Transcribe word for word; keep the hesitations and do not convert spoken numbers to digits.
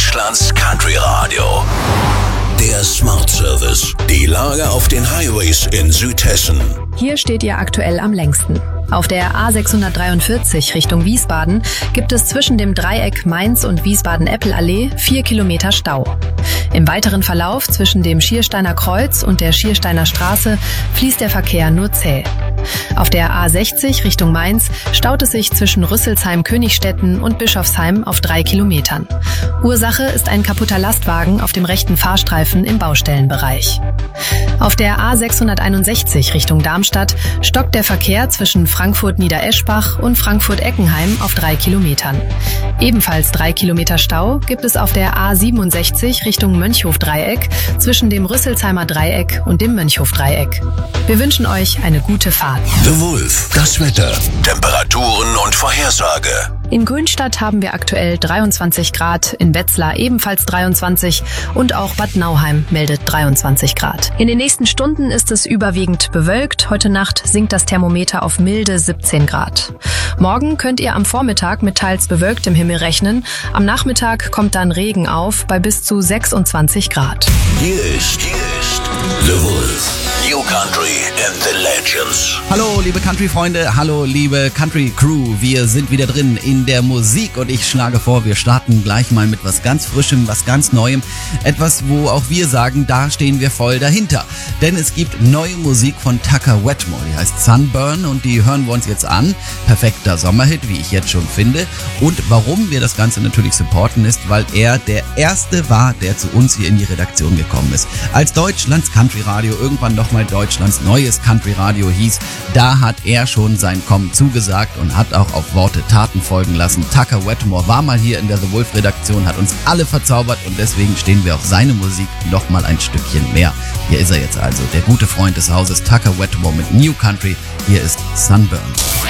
Deutschlands Country Radio. Der Smart Service. Die Lage auf den Highways in Südhessen. Hier steht ihr aktuell am längsten. Auf der A sechshundertdreiundvierzig Richtung Wiesbaden gibt es zwischen dem Dreieck Mainz und Wiesbaden-Eppel-Allee vier Kilometer Stau. Im weiteren Verlauf zwischen dem Schiersteiner Kreuz und der Schiersteiner Straße fließt der Verkehr nur zäh. Auf der A sechzig Richtung Mainz staut es sich zwischen Rüsselsheim-Königstetten und Bischofsheim auf drei Kilometern. Ursache ist ein kaputter Lastwagen auf dem rechten Fahrstreifen im Baustellenbereich. Auf der A sechshunderteinundsechzig Richtung Darmstadt stockt der Verkehr zwischen Frankfurt-Niedereschbach und Frankfurt-Eckenheim auf drei Kilometern. Ebenfalls drei Kilometer Stau gibt es auf der A siebenundsechzig Richtung Mönchhof-Dreieck zwischen dem Rüsselsheimer Dreieck und dem Mönchhof-Dreieck. Wir wünschen euch eine gute Fahrt. The Wolf, das Wetter, Temperaturen und Vorhersage. In Grünstadt haben wir aktuell dreiundzwanzig Grad, in Wetzlar ebenfalls dreiundzwanzig und auch Bad Nauheim meldet dreiundzwanzig Grad. In den nächsten Stunden ist es überwiegend bewölkt. Heute Nacht sinkt das Thermometer auf milde siebzehn Grad. Morgen könnt ihr am Vormittag mit teils bewölktem Himmel rechnen. Am Nachmittag kommt dann Regen auf bei bis zu sechsundzwanzig Grad. Hier ist, hier ist The Wolf. New Country and the Legends. Hallo liebe Country-Freunde, hallo liebe Country-Crew. Wir sind wieder drin in der Musik und ich schlage vor, wir starten gleich mal mit was ganz Frischem, was ganz Neuem. Etwas, wo auch wir sagen, da stehen wir voll dahinter. Denn es gibt neue Musik von Tucker Wetmore, die heißt Sunburn und die hören wir uns jetzt an. Perfekter Sommerhit, wie ich jetzt schon finde. Und warum wir das Ganze natürlich supporten ist, weil er der Erste war, der zu uns hier in die Redaktion gekommen ist. Als Deutschlands Country-Radio irgendwann nochmal Deutschlands neues Country-Radio hieß, da hat er schon sein Kommen zugesagt und hat auch auf Worte Taten folgen lassen. Tucker Wetmore war mal hier in der The Wolf-Redaktion, hat uns alle verzaubert und deswegen stehen wir auf seine Musik noch mal ein Stückchen mehr. Hier ist er jetzt also, der gute Freund des Hauses Tucker Wetmore mit New Country. Hier ist Sunburn.